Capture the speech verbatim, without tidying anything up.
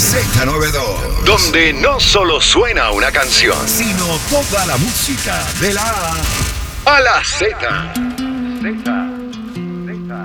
Z noventa y dos. Donde no solo suena una canción, sino toda la música de la A a la Z. Z.